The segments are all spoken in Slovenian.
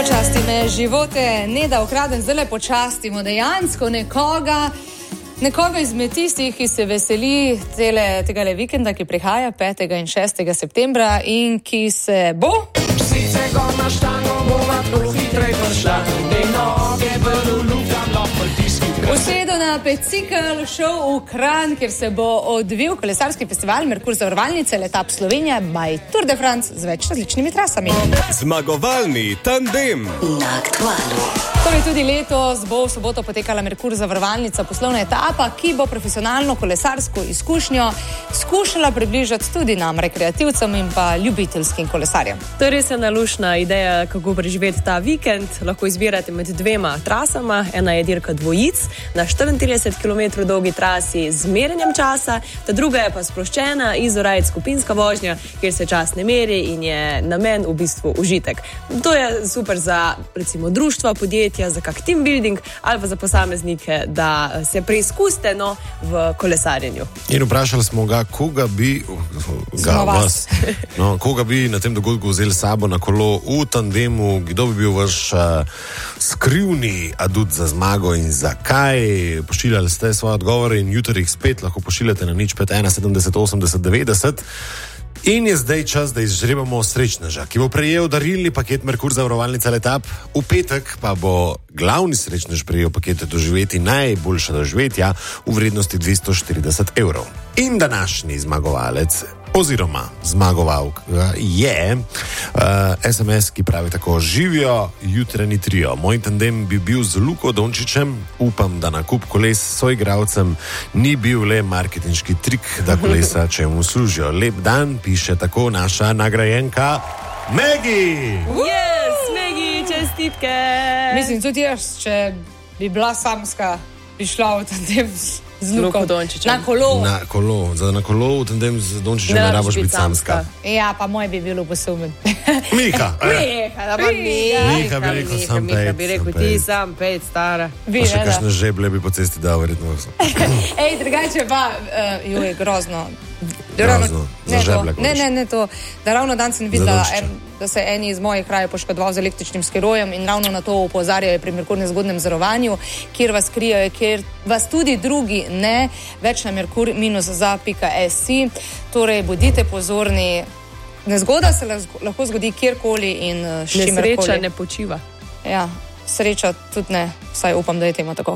Počasti me živote, ne da ukradem, zdaj le počastimo dejansko nekoga izmed tistih, ki se veseli tega vikenda, ki prihaja 5. in 6. septembra in ki se bo... Sice gor na štango bova to hitrej prišla, ne noge bodo lukam, no pritiski. Usedel na bicikel, šel v Kranj, kjer se bo odvil kolesarski festival Merkur zavarovalnice Letap Slovenija by Tour de France z več različnimi trasami. Zmagovalni tandem na Aktualu. Torej tudi letos bo v soboto potekala Merkur zavarovalnica poslovna etapa, ki bo profesionalno kolesarsko izkušnjo skušala približati tudi nam, rekreativcem in pa ljubiteljskim kolesarjem. To je res ena lušna ideja, kako preživeti ta vikend. Lahko izbirate med dvema trasama. Ena je dirka dvojic na 34 km dolgi trasi z merjenjem časa, ta druga je pa sproščena izorajt skupinska vožnja, kjer se čas ne meri in je namen v bistvu užitek. To je super za recimo društva, podjetja, za kak team building ali pa za posameznike, da se preizkuste v kolesarjenju. In vprašali smo ga, koga bi na tem dogodku vzeli sabo na kolo v tandemu, kdo bi bil vaš skrivni adut za zmago in zakaj. Pošiljali ste svoje odgovore in jutri jih spet lahko pošiljate na 051 70 80 90. In je zdaj čas, da izžrebamo srečneža, ki bo prejel darilni paket Merkur zavarovalnica Letap. V petek pa bo glavni srečnež prejel pakete doživeti najboljša doživetja v vrednosti 240 evrov. In današnji zmagovalec oziroma zmagovalka je SMS, ki pravi tako: živijo jutranji trio. Moj tandem bi bil z Luko Dončićem. Upam, da nakup koles s soigralcem ni bil le marketinški trik, da kolesa čemu služijo. Lep dan, piše tako naša nagrajenka Megi. Yes, Megi, čestitke. Mislim, tudi jaz, če bi bila samska, bi šla v tandem z Luko Dončićem. Na kolo. Na kolo v tandem z Dončićem ne rabiš biti samska. Ja, pa moj bi bil posumen. Miha. Miha bi rekel, ti sam pet, stara. Pa še kakšne žeblje bi po cesti dal, verjetno. Ej, drugače pa, je grozno. Za žeblje. Ne to, da ravno dan sem videla, da se eni iz mojih krajev poškodoval z električnim skirojem in ravno na to opozarjajo pri Merkur nezgodnem zarovanju, kjer vas krijajo, kjer vas tudi drugi ne, več na merkur-za.si. Torej, bodite pozorni, nezgoda se lahko zgodi kjerkoli in s čimerkoli. Nesreča ne počiva. Ja, sreča tudi ne, vsaj upam, da je temu tako.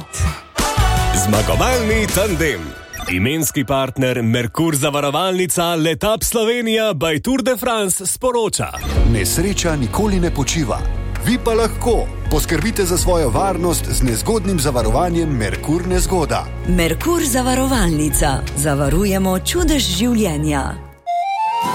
Zmagovalni tandem. Imenski partner Merkur zavarovalnica Letap Slovenija by Tour de France sporoča: nesreča nikoli ne počiva. Vi pa lahko poskrbite za svojo varnost z nezgodnim zavarovanjem Merkur nezgoda. Merkur zavarovalnica. Zavarujemo čudež življenja.